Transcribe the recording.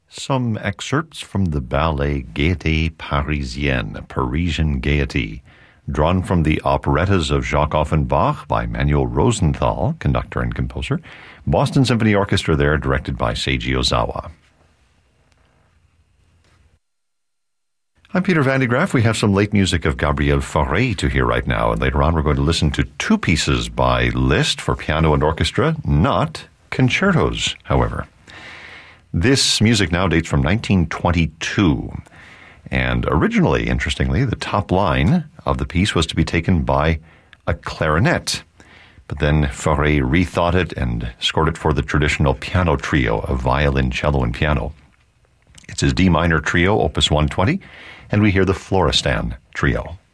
Some excerpts from the ballet Gaieté Parisienne, Parisian Gaiety, drawn from the operettas of Jacques Offenbach by Manuel Rosenthal, conductor and composer. Boston Symphony Orchestra there, directed by Seiji Ozawa. I'm Peter Van de Graaff. We have some late music of Gabriel Fauré to hear right now, and later on we're going to listen to two pieces by Liszt for piano and orchestra, not concertos, however. This music now dates from 1922, and originally, interestingly, the top line of the piece was to be taken by a clarinet, but then Fauré rethought it and scored it for the traditional piano trio of violin, cello, and piano. It's his D minor trio, opus 120, and we hear the Florestan Trio.